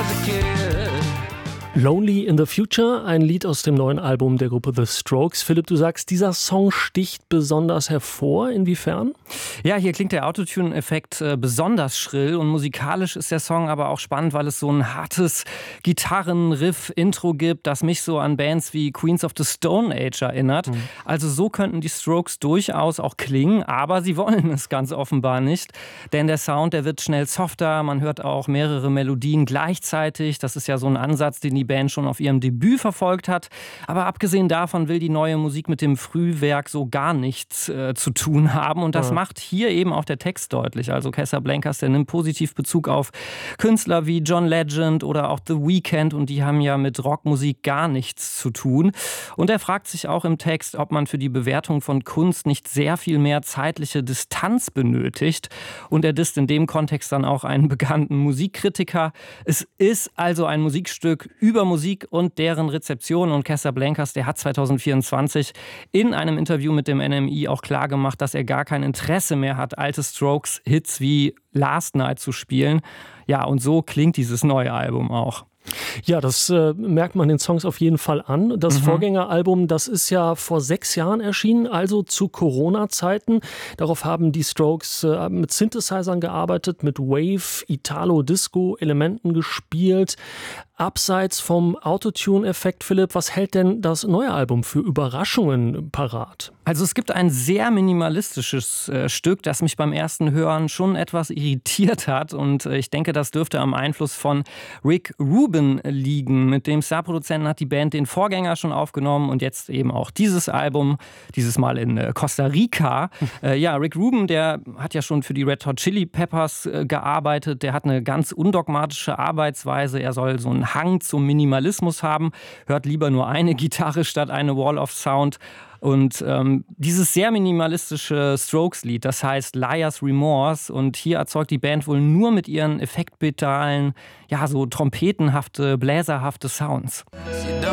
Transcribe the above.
was a kid. Lonely in the Future, ein Lied aus dem neuen Album der Gruppe The Strokes. Philipp, du sagst, dieser Song sticht besonders hervor. Inwiefern? Ja, hier klingt der Autotune-Effekt besonders schrill und musikalisch ist der Song aber auch spannend, weil es so ein hartes Gitarren-Riff-Intro gibt, das mich so an Bands wie Queens of the Stone Age erinnert. Also so könnten die Strokes durchaus auch klingen, aber sie wollen es ganz offenbar nicht, denn der Sound, der wird schnell softer, man hört auch mehrere Melodien gleichzeitig. Das ist ja so ein Ansatz, den die Band schon auf ihrem Debüt verfolgt hat. Aber abgesehen davon will die neue Musik mit dem Frühwerk so gar nichts zu tun haben. Und das macht hier eben auch der Text deutlich. Also Casablancas, der nimmt positiv Bezug auf Künstler wie John Legend oder auch The Weeknd. Und die haben ja mit Rockmusik gar nichts zu tun. Und er fragt sich auch im Text, ob man für die Bewertung von Kunst nicht sehr viel mehr zeitliche Distanz benötigt. Und er disst in dem Kontext dann auch einen bekannten Musikkritiker. Es ist also ein Musikstück über Musik und deren Rezeption. Und Casablancas, der hat 2024 in einem Interview mit dem NME auch klargemacht, dass er gar kein Interesse mehr hat, alte Strokes-Hits wie Last Night zu spielen. Ja, und so klingt dieses neue Album auch. Ja, das merkt man den Songs auf jeden Fall an. Das Vorgängeralbum, das ist ja vor 6 Jahren erschienen, also zu Corona-Zeiten. Darauf haben die Strokes mit Synthesizern gearbeitet, mit Wave, Italo-Disco-Elementen gespielt. Abseits vom Autotune-Effekt, Philipp, was hält denn das neue Album für Überraschungen parat? Also es gibt ein sehr minimalistisches Stück, das mich beim ersten Hören schon etwas irritiert hat. Und ich denke, das dürfte am Einfluss von Rick Rubin liegen. Mit dem Starproduzenten hat die Band den Vorgänger schon aufgenommen und jetzt eben auch dieses Album, dieses Mal in Costa Rica. Rick Rubin, der hat ja schon für die Red Hot Chili Peppers gearbeitet. Der hat eine ganz undogmatische Arbeitsweise. Er soll so einen Hang zum Minimalismus haben, hört lieber nur eine Gitarre statt eine Wall of Sound. Und dieses sehr minimalistische Strokes-Lied, das heißt Liar's Remorse, und hier erzeugt die Band wohl nur mit ihren Effektpedalen, ja, so trompetenhafte, bläserhafte Sounds. You don't